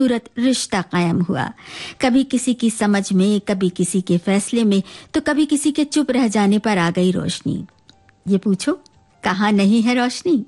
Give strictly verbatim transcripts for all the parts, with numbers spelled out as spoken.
खूबसूरत रिश्ता कायम हुआ। कभी किसी की समझ में, कभी किसी के फैसले में, तो कभी किसी के चुप रह जाने पर आ गई रोशनी। ये पूछो, कहाँ नहीं है रोशनी?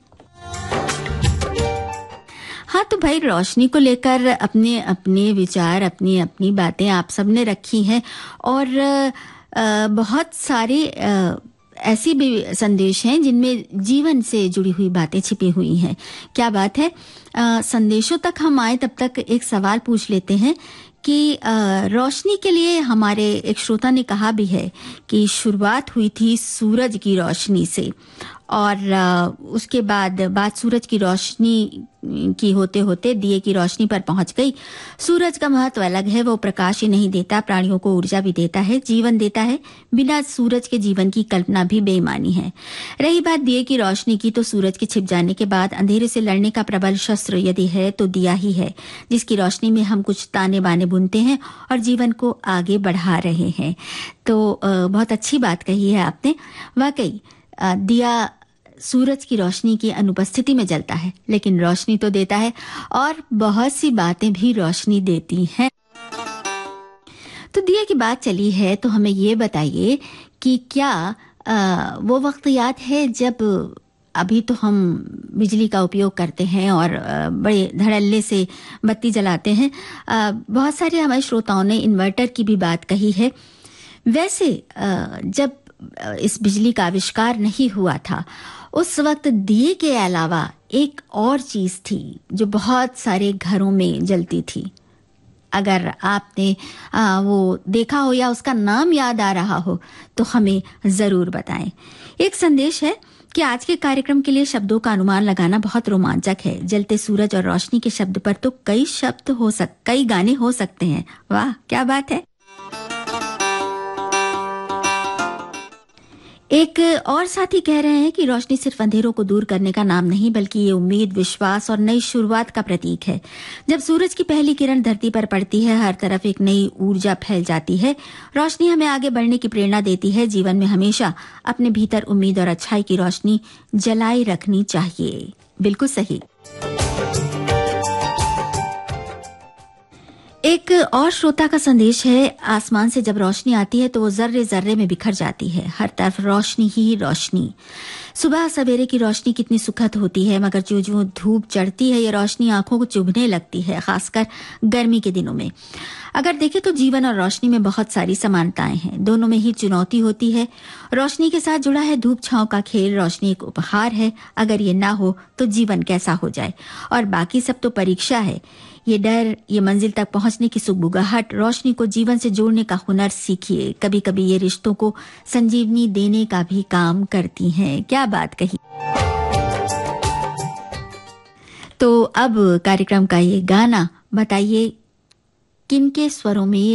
हाँ, तो भाई रोशनी को लेकर अपने अपने विचार, अपनी अपनी बातें आप सबने रखी हैं और आ, बहुत सारे आ, ऐसी भी संदेश हैं जिनमें जीवन से जुड़ी हुई बातें छिपी हुई हैं। क्या बात है, आ, संदेशों तक हम आए तब तक एक सवाल पूछ लेते हैं कि आ, रोशनी के लिए हमारे एक श्रोता ने कहा भी है कि शुरुआत हुई थी सूरज की रोशनी से और आ, उसके बाद बात सूरज की रोशनी की होते होते दिए की रोशनी पर पहुंच गई। सूरज का महत्व अलग है, वो प्रकाश ही नहीं देता, प्राणियों को ऊर्जा भी देता है, जीवन देता है। बिना सूरज के जीवन की कल्पना भी बेईमानी है। रही बात दिए की रोशनी की, तो सूरज के छिप जाने के बाद अंधेरे से लड़ने का प्रबल शस्त्र यदि है तो दिया ही है, जिसकी रोशनी में हम कुछ ताने बाने बुनते हैं और जीवन को आगे बढ़ा रहे हैं। तो बहुत अच्छी बात कही है आपने। वाकई दिया सूरज की रोशनी की अनुपस्थिति में जलता है, लेकिन रोशनी तो देता है और बहुत सी बातें भी रोशनी देती हैं। तो दिया की बात चली है, तो हमें ये बताइए कि क्या आ, वो वक्त याद है जब अभी तो हम बिजली का उपयोग करते हैं और बड़े धड़ल्ले से बत्ती जलाते हैं। आ, बहुत सारे हमारे श्रोताओं ने इन्वर्टर की भी बात कही है। वैसे आ, जब इस बिजली का आविष्कार नहीं हुआ था, उस वक्त दिए के अलावा एक और चीज थी जो बहुत सारे घरों में जलती थी। अगर आपने आ, वो देखा हो या उसका नाम याद आ रहा हो तो हमें जरूर बताएं। एक संदेश है कि आज के कार्यक्रम के लिए शब्दों का अनुमान लगाना बहुत रोमांचक है। जलते सूरज और रोशनी के शब्द पर तो कई शब्द हो सक कई गाने हो सकते हैं। वाह, क्या बात है। एक और साथी कह रहे हैं कि रोशनी सिर्फ अंधेरों को दूर करने का नाम नहीं, बल्कि ये उम्मीद, विश्वास और नई शुरुआत का प्रतीक है। जब सूरज की पहली किरण धरती पर पड़ती है, हर तरफ एक नई ऊर्जा फैल जाती है। रोशनी हमें आगे बढ़ने की प्रेरणा देती है। जीवन में हमेशा अपने भीतर उम्मीद और अच्छाई की रोशनी जलाई रखनी चाहिए। बिल्कुल सही। एक और श्रोता का संदेश है, आसमान से जब रोशनी आती है तो वो जर्रे जर्रे में बिखर जाती है। हर तरफ रोशनी ही रोशनी। सुबह सवेरे की रोशनी कितनी सुखद होती है, मगर जो जो धूप चढ़ती है ये रोशनी आंखों को चुभने लगती है, खासकर गर्मी के दिनों में। अगर देखें तो जीवन और रोशनी में बहुत सारी समानताएं हैं, दोनों में ही चुनौती होती है। रोशनी के साथ जुड़ा है धूप छांव का खेल। रोशनी एक उपहार है, अगर ये ना हो तो जीवन कैसा हो जाए। और बाकी सब तो परीक्षा है। ये डर, ये मंजिल तक पहुंचने की सुगबुगाहट, रोशनी को जीवन से जोड़ने का हुनर सीखिए। कभी कभी ये रिश्तों को संजीवनी देने का भी काम करती हैं। क्या बात कही। तो अब कार्यक्रम का ये गाना बताइए किनके स्वरों में